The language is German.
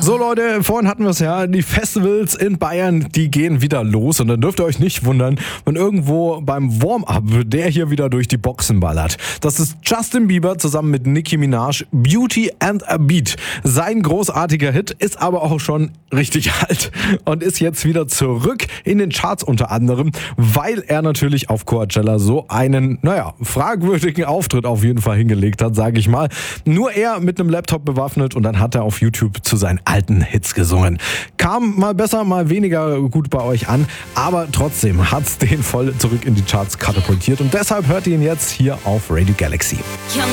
So Leute, vorhin hatten wir es ja, die Festivals in Bayern, die gehen wieder los und dann dürft ihr euch nicht wundern, wenn irgendwo beim Warm-Up der hier wieder durch die Boxen ballert. Das ist Justin Bieber zusammen mit Nicki Minaj, Beauty and a Beat. Sein großartiger Hit ist aber auch schon richtig alt und ist jetzt wieder zurück in den Charts unter anderem, weil er natürlich auf Coachella so einen, fragwürdigen Auftritt auf jeden Fall hingelegt hat, sage ich mal. Nur er mit einem Laptop bewaffnet und dann hat er auf YouTube zu seinen alten Hits gesungen. Kam mal besser, mal weniger gut bei euch an, aber trotzdem hat's den voll zurück in die Charts katapultiert und deshalb hört ihr ihn jetzt hier auf Radio Galaxy. Young